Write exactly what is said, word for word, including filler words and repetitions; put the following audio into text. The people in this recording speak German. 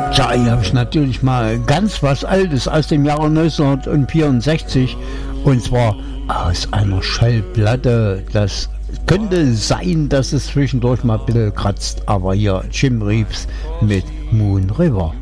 Tja, hier habe ich natürlich mal ganz was Altes aus dem Jahre neunzehnhundertvierundsechzig, und zwar aus einer Schallplatte. Das könnte sein, dass es zwischendurch mal ein bisschen kratzt, aber hier Jim Reeves mit Moon River.